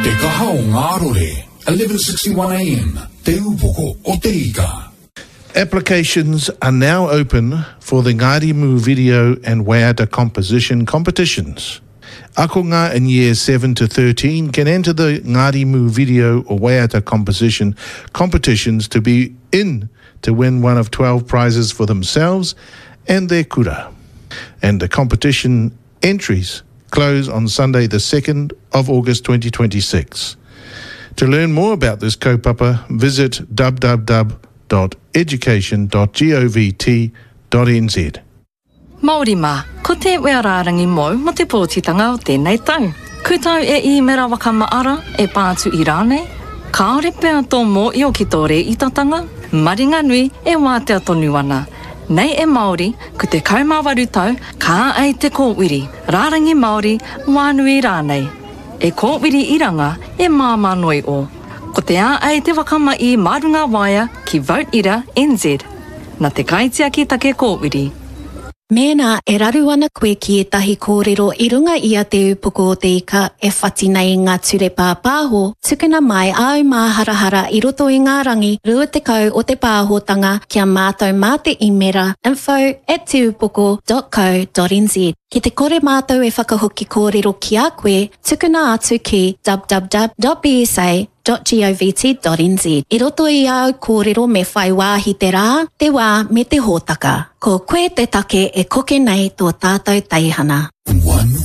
Te kaha o Ngārore, 1161 AM, Te Upoko o Te Ika. Applications are now open for the Ngāti Mu video and Waiata composition competitions. Akonga in years 7 to 13 can enter the Ngāti Mu video or Waiata composition competitions to be in to win one of 12 prizes for themselves and their kura. And the competition entries close on Sunday the 2nd of August 2026. To learn more about this kaupapa, visit www.education.govt.nz. Māori mā, ko te wearārangi mō mo te pōtitanga o tēnei tau. Kutau e I mera wakamaara e pātu I rānei. Kāore pēr tō mō I o ki tōre I tatanga. Maringa nui e wātea tonu ana. Nei e Māori, ko te kaumāwaru tau, kā ai te kōwiri. Rārangi Māori, wānui rānei. E kōwiri iranga e māmanoi o. Ko te ā ai te wakama I Marunga Waia ki Vote Ira NZ. Nā te kaitia ki take kōwiri. Mēnā e raru ana koe ki etahi kōrero I runga I a te upoko o te ika e whati nei ngā ture pāpāho, tukuna mai au mā harahara I roto I ngā rangi rua te kau o te pāhotanga kia mātou mā te imera info@teupoko.co.nz. Ki te kore mātou e whakahoki kōrero ki a koe, tukuna atu ki www.bsa.govt.nz. I roto I au kōrero me whai wāhi te rā, te wā me te hōtaka. Ko koe te take e koke nei tō tātou teihana. One